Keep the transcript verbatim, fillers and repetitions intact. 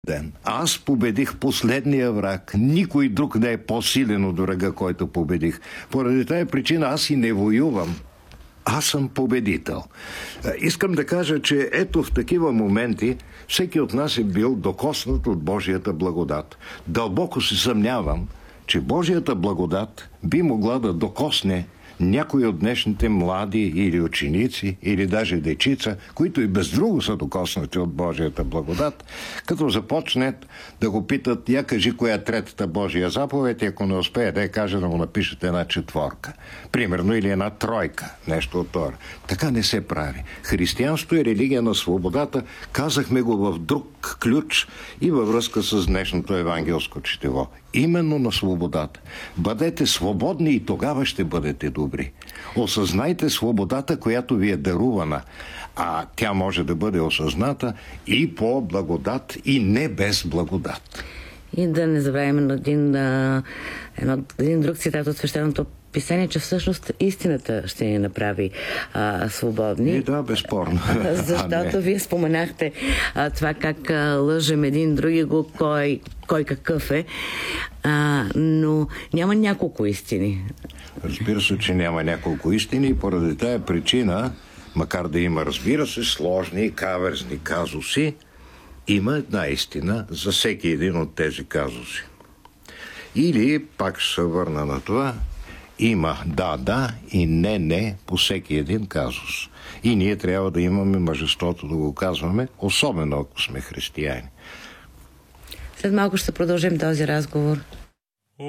ден. Аз победих последния враг. Никой друг не е по-силен от врага, който победих. Поради тази причина аз и не воювам. Аз съм победител. Искам да кажа, че ето в такива моменти всеки от нас е бил докоснат от Божията благодат. Дълбоко се съмнявам, че Божията благодат би могла да докосне някои от днешните млади или ученици, или даже дечица, които и без друго са докоснати от Божията благодат, като започнат да го питат: я кажи коя е третата Божия заповед, и ако не успее да я каже, да му напишете една четворка. Примерно, или една тройка, нещо от това. Така не се прави. Християнство е религия на свободата, казахме го в друг ключ и във връзка с днешното евангелско четиво. Именно на свободата. Бъдете свободни и тогава ще бъдете добри. Осъзнайте свободата, която ви е дарувана, а тя може да бъде осъзната и по благодат, и не без благодат. И да не забравим един, един, един друг цитат от свещеното писание, че всъщност истината ще ни направи а, свободни. И да, безспорно. Защото вие споменахте а, това как а, лъжем един други го, кой, кой какъв е, а, но няма няколко истини. Разбира се, че няма няколко истини и поради тая причина, макар да има, разбира се, сложни и каверзни казуси, има една истина за всеки един от тези казуси. Или, пак ще се върна на това, има да-да и не-не по всеки един казус. И ние трябва да имаме мъжеството да го казваме, особено ако сме християни. След малко ще продължим този разговор.